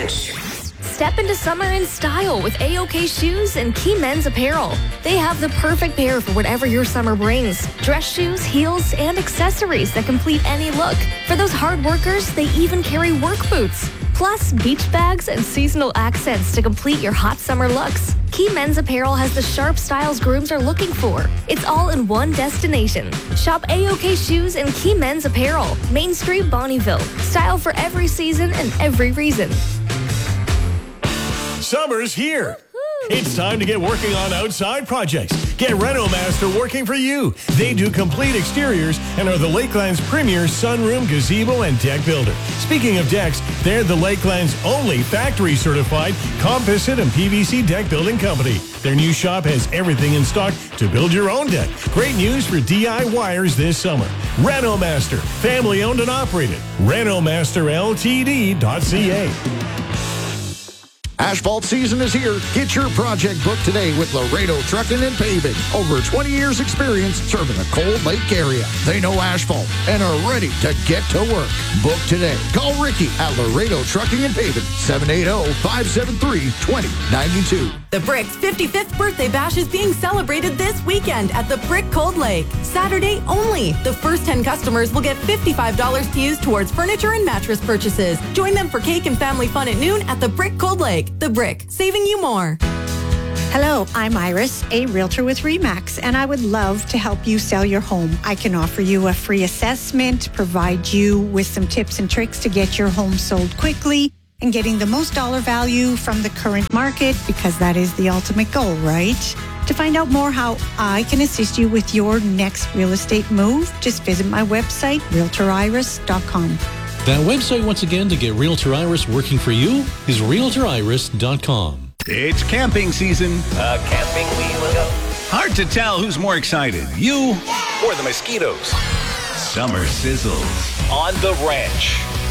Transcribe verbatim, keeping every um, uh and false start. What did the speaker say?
Step into summer in style with A O K Shoes and Key Men's Apparel. They have the perfect pair for whatever your summer brings. Dress shoes, heels, and accessories that complete any look. For those hard workers, they even carry work boots. Plus, beach bags and seasonal accents to complete your hot summer looks. Key Men's Apparel has the sharp styles grooms are looking for. It's all in one destination. Shop A O K Shoes and Key Men's Apparel. Main Street, Bonnieville. Style for every season and every reason. Summer's here. It's time to get working on outside projects. Get RenoMaster working for you. They do complete exteriors and are the Lakeland's premier sunroom, gazebo, and deck builder. Speaking of decks, they're the Lakeland's only factory-certified composite and P V C deck building company. Their new shop has everything in stock to build your own deck. Great news for D I Y ers this summer. RenoMaster, family-owned and operated. Renomaster L T D dot C A. Asphalt season is here. Get your project booked today with Laredo Trucking and Paving. Over twenty years experience serving the Cold Lake area. They know asphalt and are ready to get to work. Book today. Call Ricky at Laredo Trucking and Paving, seven eight zero, five seven three, two zero nine two. The Brick's fifty-fifth birthday bash is being celebrated this weekend at the Brick Cold Lake. Saturday only. The first ten customers will get fifty-five dollars to use towards furniture and mattress purchases. Join them for cake and family fun at noon at the Brick Cold Lake. The Brick, saving you more. Hello, I'm Iris, a realtor with RE/MAX, and I would love to help you sell your home. I can offer you a free assessment, provide you with some tips and tricks to get your home sold quickly and getting the most dollar value from the current market, because that is the ultimate goal, right? To find out more how I can assist you with your next real estate move, just visit my website, realtor iris dot com. That website, once again, to get Realtor Iris working for you is realtor iris dot com. It's camping season. Uh, camping we will go. Hard to tell who's more excited, you Or the mosquitoes. Summer sizzles On the ranch.